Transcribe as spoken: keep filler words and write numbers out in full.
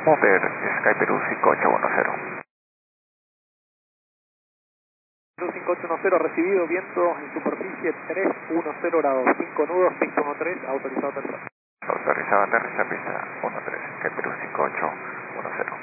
mover, Sky Perú cinco ocho uno cero. Perú cinco ocho uno cero, recibido, viento en superficie tres uno cero grados, cinco nudos, pista uno tres, autorizado aterrizar. Autorizado aterrizar, pista uno tres, Sky Perú cinco ocho uno cero.